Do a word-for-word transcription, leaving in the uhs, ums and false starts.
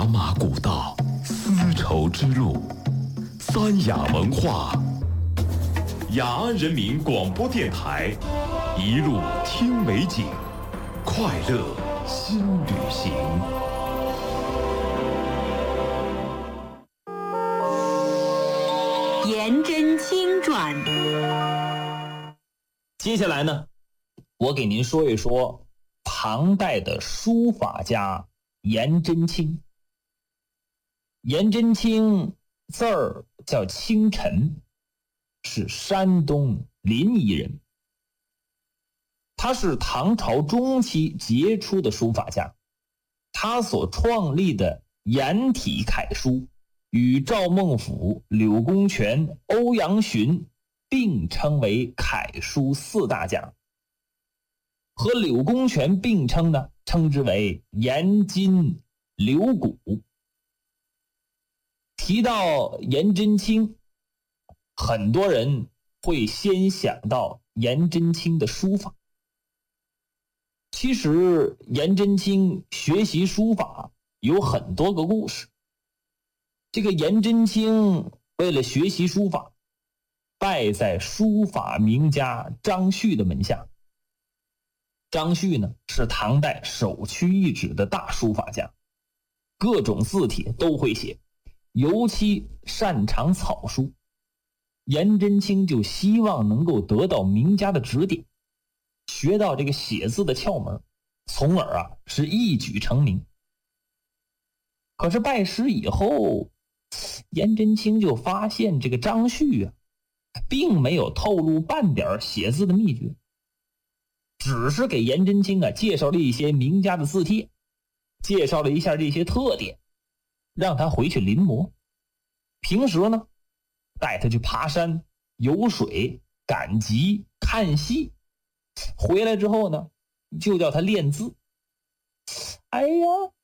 马古道，丝绸之路，三雅文化，雅安人民广播电台，一路听美景，快乐新旅行。 颜真卿传。 接下来呢，我给您说一说唐代的书法家颜真卿。颜真卿字儿叫清晨，是山东临沂人。他是唐朝中期杰出的书法家，他所创立的颜体楷书与赵孟頫、柳公权、欧阳询并称为楷书四大家，和柳公权并称呢，称之为颜金柳骨。提到颜真卿，很多人会先想到颜真卿的书法。其实颜真卿学习书法有很多个故事。这个颜真卿为了学习书法，拜在书法名家张旭的门下。张旭呢，是唐代首屈一指的大书法家，各种字体都会写，尤其擅长草书。颜真卿就希望能够得到名家的指点，学到这个写字的窍门，从而啊是一举成名。可是拜师以后，颜真卿就发现这个张旭啊，并没有透露半点写字的秘诀，只是给颜真卿啊介绍了一些名家的字帖，介绍了一下这些特点，让他回去临摹。平时呢，带他去爬山、游水、赶集、看戏，回来之后呢，就叫他练字。哎呀，